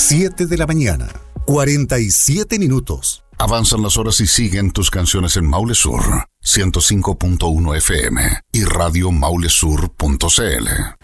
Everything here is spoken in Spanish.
7 de la mañana, 47 minutos. Avanzan las horas y siguen tus canciones en Maule Sur, 105.1 FM y Radio Maulesur.cl.